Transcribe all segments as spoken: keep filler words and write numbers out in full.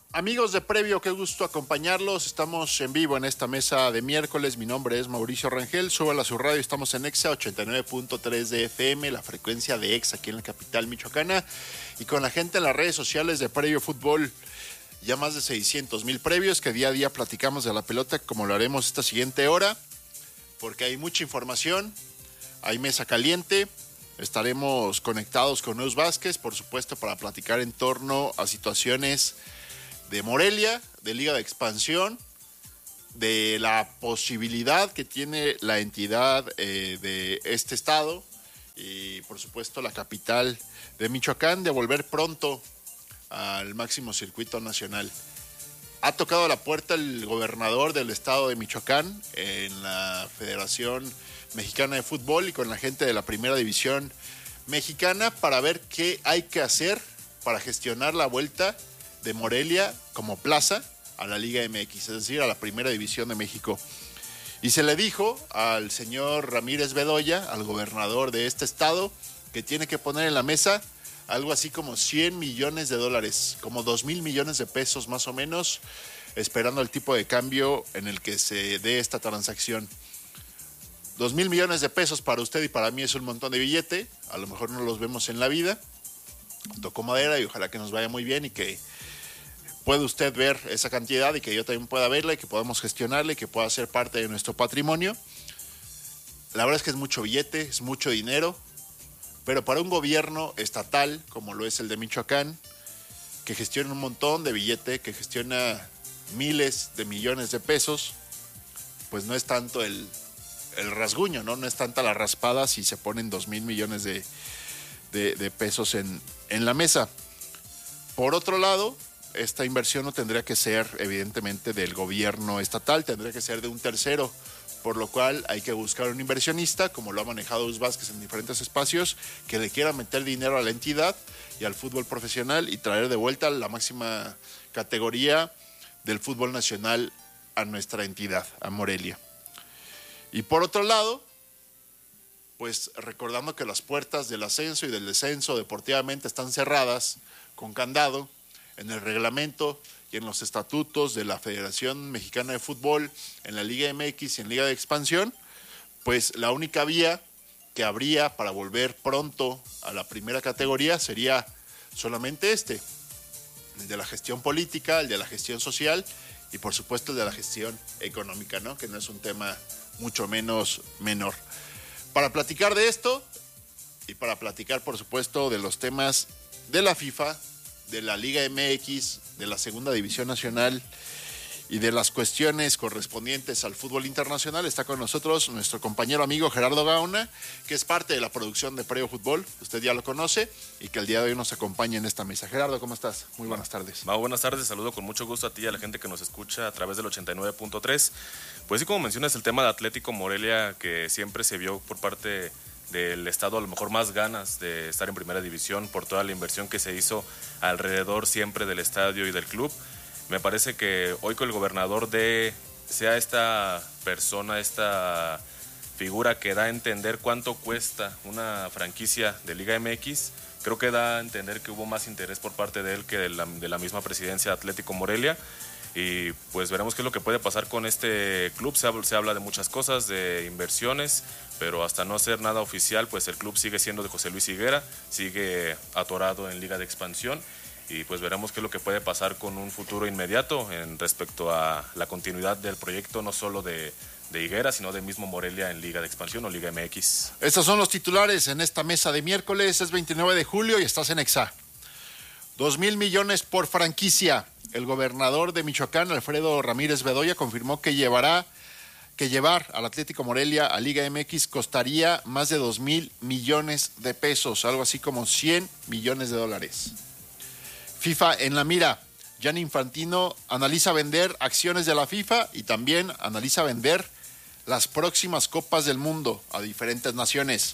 Amigos de Previo, qué gusto acompañarlos. Estamos en vivo en esta mesa de miércoles. Mi nombre es Mauricio Rangel. Súbala a su radio. Estamos en Exa ochenta y nueve punto tres de F M, la frecuencia de Exa aquí en la capital michoacana. Y con la gente en las redes sociales de Previo Fútbol. Ya más de seiscientos mil previos que día a día platicamos de la pelota, como lo haremos esta siguiente hora, porque hay mucha información, hay mesa caliente. Estaremos conectados con Neus Vázquez, por supuesto, para platicar en torno a situaciones de Morelia, de Liga de Expansión, de la posibilidad que tiene la entidad eh, de este estado y por supuesto la capital de Michoacán de volver pronto al máximo circuito nacional. Ha tocado la puerta el gobernador del estado de Michoacán en la Federación Mexicana de Fútbol y con la gente de la Primera División Mexicana para ver qué hay que hacer para gestionar la vuelta de Morelia como plaza a la Liga M X, es decir, a la Primera División de México. Y se le dijo al señor Ramírez Bedoya, al gobernador de este estado, que tiene que poner en la mesa algo así como cien millones de dólares, como dos mil millones de pesos más o menos, esperando el tipo de cambio en el que se dé esta transacción. Dos mil millones de pesos para usted y para mí es un montón de billete, a lo mejor no los vemos en la vida, tocó madera y ojalá que nos vaya muy bien y que puede usted ver esa cantidad y que yo también pueda verla y que podamos gestionarla y que pueda ser parte de nuestro patrimonio. La verdad es que es mucho billete, es mucho dinero, pero para un gobierno estatal como lo es el de Michoacán, que gestiona un montón de billete, que gestiona miles de millones de pesos, pues no es tanto el, el rasguño, ¿no? No es tanta la raspada si se ponen dos mil millones de, de, de pesos en, en la mesa. Por otro lado, esta inversión no tendría que ser evidentemente del gobierno estatal, tendría que ser de un tercero, por lo cual hay que buscar un inversionista, como lo ha manejado Neus Vázquez en diferentes espacios, que le quiera meter dinero a la entidad y al fútbol profesional y traer de vuelta la máxima categoría del fútbol nacional a nuestra entidad, a Morelia. Y por otro lado, pues recordando que las puertas del ascenso y del descenso deportivamente están cerradas con candado, en el reglamento y en los estatutos de la Federación Mexicana de Fútbol, en la Liga M X y en Liga de Expansión, pues la única vía que habría para volver pronto a la primera categoría sería solamente este, el de la gestión política, el de la gestión social y por supuesto el de la gestión económica, ¿no? Que no es un tema mucho menos menor. Para platicar de esto y para platicar por supuesto de los temas de la FIFA, de la Liga M X, de la Segunda División Nacional y de las cuestiones correspondientes al fútbol internacional, está con nosotros nuestro compañero amigo Gerardo Gaona, que es parte de la producción de Previo Fútbol, usted ya lo conoce, y que el día de hoy nos acompaña en esta mesa. Gerardo, ¿cómo estás? Muy buenas tardes. Mau, buenas tardes, saludo con mucho gusto a ti y a la gente que nos escucha a través del ochenta y nueve punto tres. Pues sí, como mencionas, el tema de Atlético Morelia, que siempre se vio por parte del estado a lo mejor más ganas de estar en primera división por toda la inversión que se hizo alrededor siempre del estadio y del club. Me parece que hoy con el gobernador de sea esta persona, esta figura que da a entender cuánto cuesta una franquicia de Liga M X, creo que da a entender que hubo más interés por parte de él que de la, de la misma presidencia de Atlético Morelia. Y pues veremos qué es lo que puede pasar con este club. Se habla, se habla de muchas cosas, de inversiones, pero hasta no ser nada oficial, pues el club sigue siendo de José Luis Higuera, sigue atorado en Liga de Expansión y pues veremos qué es lo que puede pasar con un futuro inmediato en respecto a la continuidad del proyecto, no solo de, de Higuera, sino del mismo Morelia en Liga de Expansión o Liga M X. Estos son los titulares en esta mesa de miércoles, es veintinueve de julio y estás en Exa. Dos mil millones por franquicia. El gobernador de Michoacán, Alfredo Ramírez Bedoya, confirmó que llevará, que llevar al Atlético Morelia a Liga M X costaría más de dos mil millones de pesos, algo así como cien millones de dólares. FIFA en la mira. Gianni Infantino analiza vender acciones de la FIFA y también analiza vender las próximas Copas del Mundo a diferentes naciones.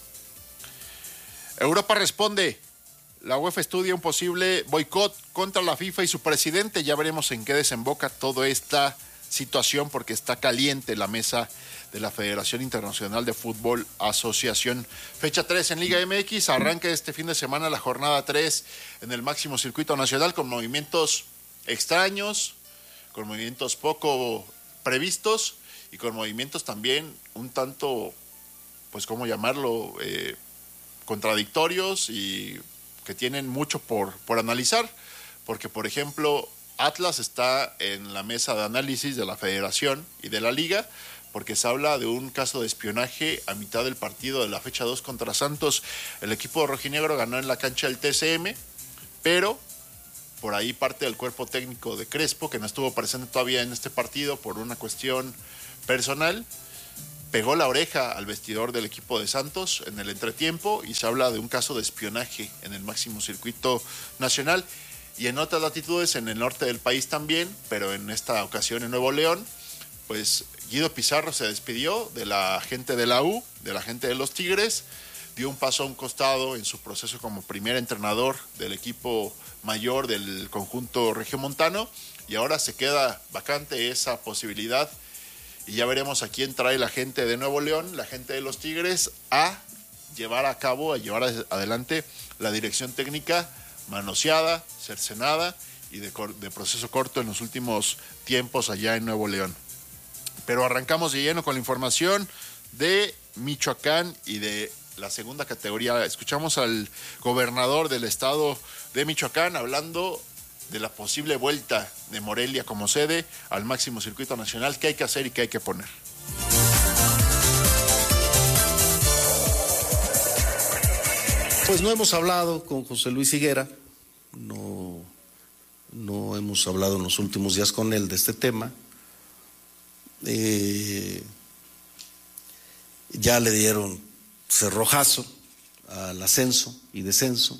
Europa responde. La UEFA estudia un posible boicot contra la FIFA y su presidente. Ya veremos en qué desemboca toda esta situación porque está caliente la mesa de la Federación Internacional de Fútbol Asociación. Fecha tres en Liga M X. Arranca este fin de semana la jornada tres en el máximo circuito nacional con movimientos extraños, con movimientos poco previstos y con movimientos también un tanto, pues cómo llamarlo, eh, contradictorios y que tienen mucho por, por analizar, porque por ejemplo Atlas está en la mesa de análisis de la Federación y de la Liga, porque se habla de un caso de espionaje a mitad del partido de la fecha dos contra Santos. El equipo rojinegro ganó en la cancha del T C M, pero por ahí parte del cuerpo técnico de Crespo, que no estuvo presente todavía en este partido por una cuestión personal, pegó la oreja al vestidor del equipo de Santos en el entretiempo y se habla de un caso de espionaje en el máximo circuito nacional y en otras latitudes en el norte del país también, pero en esta ocasión en Nuevo León, pues Guido Pizarro se despidió de la gente de la U, de la gente de los Tigres, dio un paso a un costado en su proceso como primer entrenador del equipo mayor del conjunto regiomontano y ahora se queda vacante esa posibilidad. Y ya veremos a quién trae la gente de Nuevo León, la gente de los Tigres, a llevar a cabo, a llevar adelante la dirección técnica manoseada, cercenada y de, de proceso corto en los últimos tiempos allá en Nuevo León. Pero arrancamos de lleno con la información de Michoacán y de la segunda categoría. Escuchamos al gobernador del estado de Michoacán hablando de la posible vuelta de Morelia como sede al máximo circuito nacional, qué hay que hacer y qué hay que poner. Pues no hemos hablado con José Luis Higuera, no, no hemos hablado en los últimos días con él de este tema. Eh, ya le dieron cerrojazo al ascenso y descenso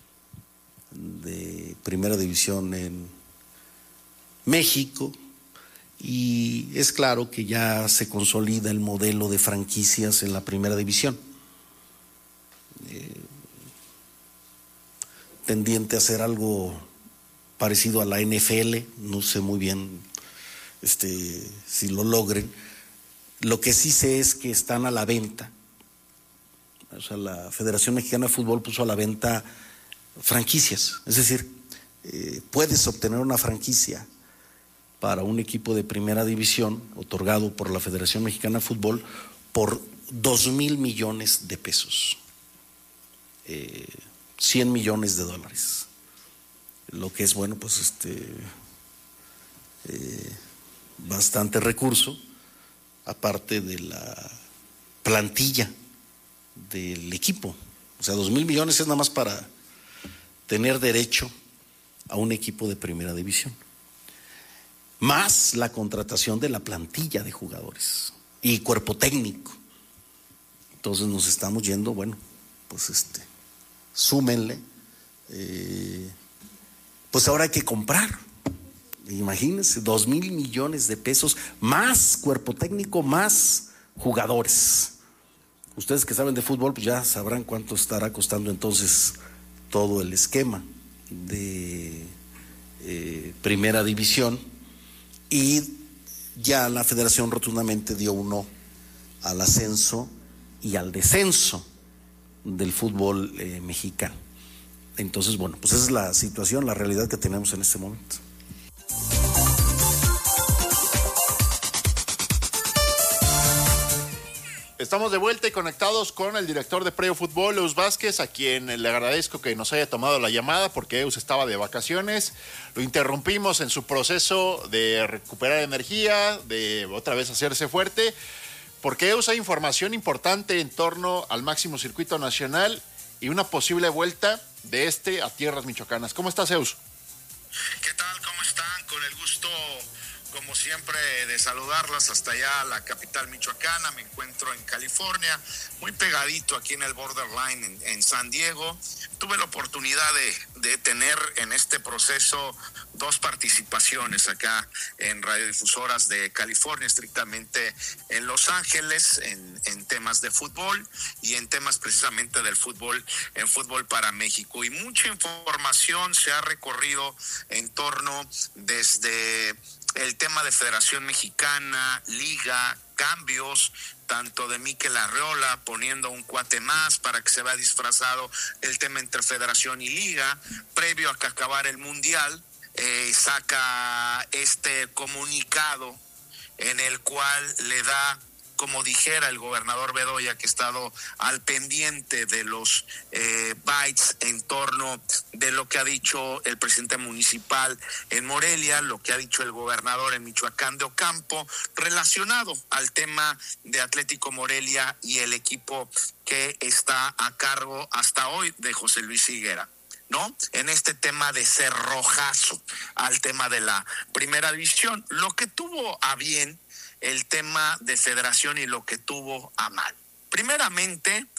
de primera división en México y es claro que ya se consolida el modelo de franquicias en la primera división, eh, tendiente a hacer algo parecido a la N F L, no sé muy bien este, si lo logren. Lo que sí sé es que están a la venta, o sea, la Federación Mexicana de Fútbol puso a la venta franquicias, es decir, eh, puedes obtener una franquicia para un equipo de primera división otorgado por la Federación Mexicana de Fútbol por dos mil millones de pesos, eh, cien millones de dólares, lo que es bueno, pues este eh, bastante recurso, aparte de la plantilla del equipo, o sea, dos mil millones es nada más para tener derecho a un equipo de primera división, más la contratación de la plantilla de jugadores y cuerpo técnico. Entonces nos estamos yendo, bueno, pues este, súmenle, eh, pues ahora hay que comprar, imagínense, dos mil millones de pesos, más cuerpo técnico, más jugadores. Ustedes que saben de fútbol, pues ya sabrán cuánto estará costando entonces todo el esquema de eh, primera división, y ya la federación rotundamente dio un no al ascenso y al descenso del fútbol eh, mexicano. Entonces, bueno, pues esa es la situación, la realidad que tenemos en este momento. Estamos de vuelta y conectados con el director de Previo Fútbol, Eus Vázquez, a quien le agradezco que nos haya tomado la llamada porque Eus estaba de vacaciones. Lo interrumpimos en su proceso de recuperar energía, de otra vez hacerse fuerte, porque Eus hay información importante en torno al máximo circuito nacional y una posible vuelta de este a tierras michoacanas. ¿Cómo estás, Eus? ¿Qué tal? ¿Cómo están? Con el gusto, como siempre, de saludarlas hasta allá, la capital michoacana. Me encuentro en California, muy pegadito aquí en el borderline en, en San Diego. Tuve la oportunidad de, de tener en este proceso dos participaciones acá en radiodifusoras de California, estrictamente en Los Ángeles, en, en temas de fútbol y en temas precisamente del fútbol, en Fútbol para México. Y mucha información se ha recorrido en torno desde el tema de Federación Mexicana, Liga, cambios, tanto de Mikel Arreola poniendo un cuate más para que se vea disfrazado el tema entre Federación y Liga, previo a que acabara el Mundial. eh, saca este comunicado en el cual le da, como dijera el gobernador Bedoya, que ha estado al pendiente de los eh, bytes en torno de lo que ha dicho el presidente municipal en Morelia, lo que ha dicho el gobernador en Michoacán de Ocampo, relacionado al tema de Atlético Morelia y el equipo que está a cargo hasta hoy de José Luis Higuera, ¿no? En este tema de cerrojazo al tema de la primera división, lo que tuvo a bien el tema de federación y lo que tuvo a mal. Primeramente,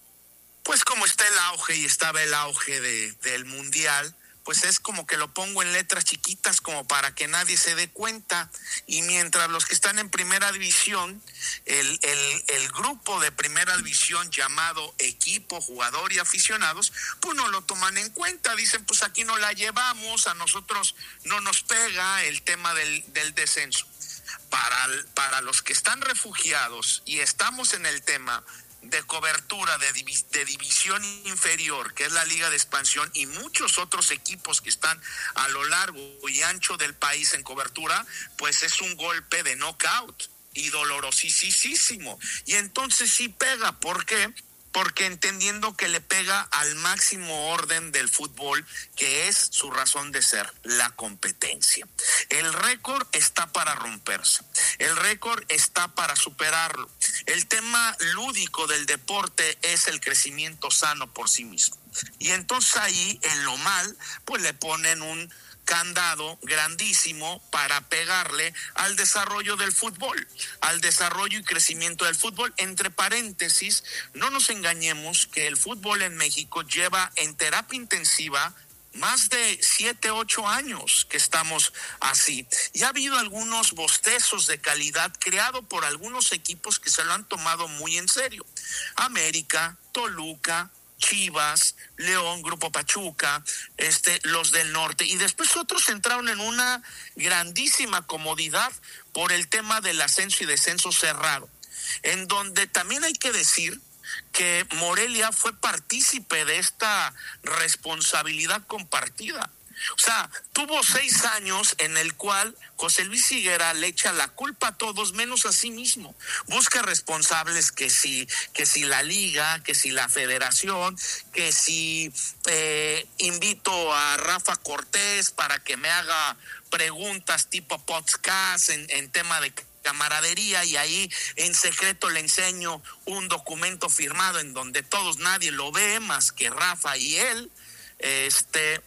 pues como está el auge y estaba el auge de, del mundial, pues es como que lo pongo en letras chiquitas como para que nadie se dé cuenta, y mientras los que están en primera división, el, el, el grupo de primera división llamado equipo, jugador y aficionados, pues no lo toman en cuenta, dicen pues aquí no la llevamos, a nosotros no nos pega el tema del, del descenso. Para, para los que están refugiados y estamos en el tema de cobertura de, divi, de división inferior, que es la Liga de Expansión, y muchos otros equipos que están a lo largo y ancho del país en cobertura, pues es un golpe de knockout y dolorosísimo. Y entonces sí pega. ¿Por qué? Porque entendiendo que le pega al máximo orden del fútbol, que es su razón de ser, la competencia. El récord está para romperse, el récord está para superarlo. El tema lúdico del deporte es el crecimiento sano por sí mismo. Y entonces ahí, en lo mal, pues le ponen un candado grandísimo para pegarle al desarrollo del fútbol, al desarrollo y crecimiento del fútbol. Entre paréntesis, no nos engañemos que el fútbol en México lleva en terapia intensiva más de siete, ocho años que estamos así. Y ha habido algunos bostezos de calidad creado por algunos equipos que se lo han tomado muy en serio. América, Toluca, Chivas, León, Grupo Pachuca, este, los del norte, y después otros entraron en una grandísima comodidad por el tema del ascenso y descenso cerrado, en donde también hay que decir que Morelia fue partícipe de esta responsabilidad compartida. O sea, tuvo seis años en el cual José Luis Higuera le echa la culpa a todos menos a sí mismo. Busca responsables, que si, que si la liga, que si la federación, que si eh, invito a Rafa Cortés para que me haga preguntas tipo podcast en, en tema de camaradería, y ahí en secreto le enseño un documento firmado en donde todos, nadie lo ve más que Rafa y él, este...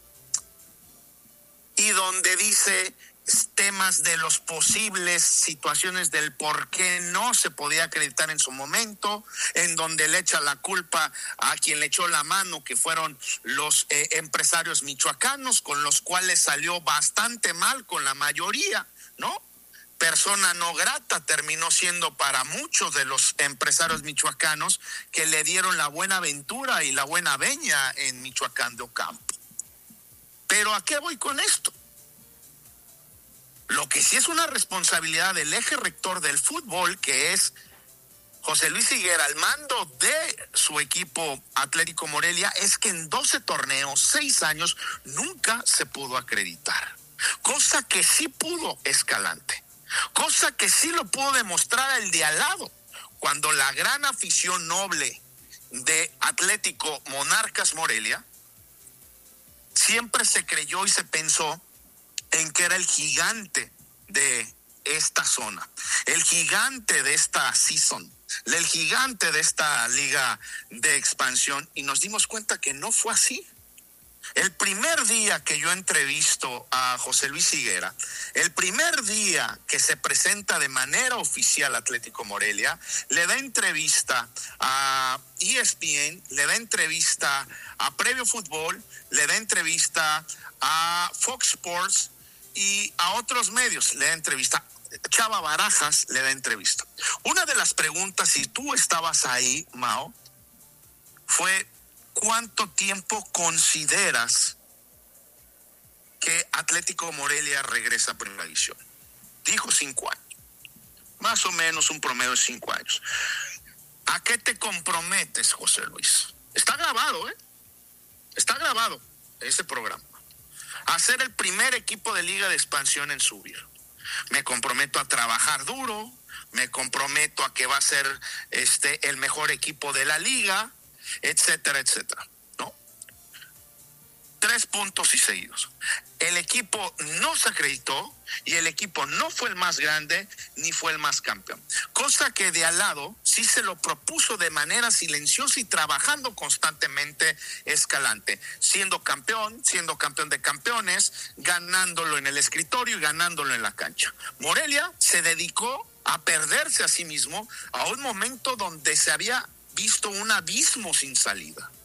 y donde dice temas de los posibles situaciones del por qué no se podía acreditar en su momento, en donde le echa la culpa a quien le echó la mano, que fueron los eh, empresarios michoacanos, con los cuales salió bastante mal con la mayoría, ¿no? Persona no grata terminó siendo para muchos de los empresarios michoacanos que le dieron la buena aventura y la buena veña en Michoacán de Ocampo. Pero ¿a qué voy con esto? Lo que sí es una responsabilidad del eje rector del fútbol, que es José Luis Higuera, al mando de su equipo Atlético Morelia, es que en doce torneos, seis años, nunca se pudo acreditar. Cosa que sí pudo Escalante. Cosa que sí lo pudo demostrar el de al lado, cuando la gran afición noble de Atlético Monarcas Morelia siempre se creyó y se pensó en que era el gigante de esta zona, el gigante de esta season, el gigante de esta liga de expansión, y nos dimos cuenta que no fue así. El primer día que yo entrevisto a José Luis Higuera, el primer día que se presenta de manera oficial Atlético Morelia, le da entrevista a E S P N, le da entrevista a Previo Fútbol, le da entrevista a Fox Sports y a otros medios, le da entrevista. Chava Barajas le da entrevista. Una de las preguntas, si tú estabas ahí, Mao, fue: ¿cuánto tiempo consideras que Atlético Morelia regresa a Primera División? Dijo cinco años. Más o menos un promedio de cinco años. ¿A qué te comprometes, José Luis? Está grabado, ¿eh? Está grabado ese programa. a ser el primer equipo de Liga de Expansión en subir. Me comprometo a trabajar duro, me comprometo a que va a ser este el mejor equipo de la liga, etcétera, etcétera, ¿no? Tres puntos y seguidos. El equipo no se acreditó y el equipo no fue el más grande ni fue el más campeón. Cosa que de al lado sí se lo propuso de manera silenciosa y trabajando constantemente Escalante, siendo campeón, siendo campeón de campeones, ganándolo en el escritorio y ganándolo en la cancha. Morelia se dedicó a perderse a sí mismo a un momento donde se había visto un abismo sin salida.